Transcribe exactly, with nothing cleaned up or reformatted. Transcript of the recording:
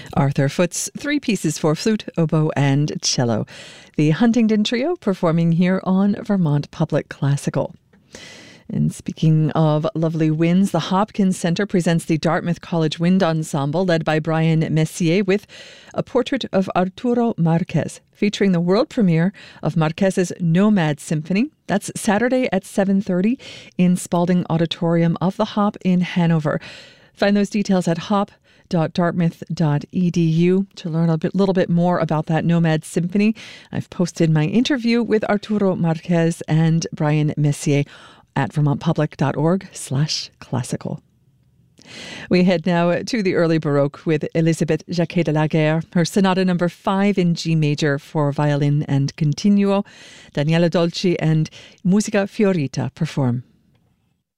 Arthur Foote's three pieces for flute, oboe and cello. The Huntingdon Trio performing here on Vermont Public Classical. And speaking of lovely winds, the Hopkins Centre presents the Dartmouth College Wind Ensemble led by Brian Messier with a portrait of Arturo Marquez, featuring the world premiere of Marquez's Nomad Symphony. That's Saturday at seven thirty in Spalding Auditorium of the Hop in Hanover. Find those details at hop dot dartmouth dot e d u to learn a bit, little bit more about that Nomad Symphony. I've posted my interview with Arturo Marquez and Brian Messier at vermontpublic.org slash classical. We head now to the early Baroque with Elisabeth Jacquet de la Guerre, her Sonata number five in G major for violin and continuo. Daniela Dolci and Musica Fiorita perform.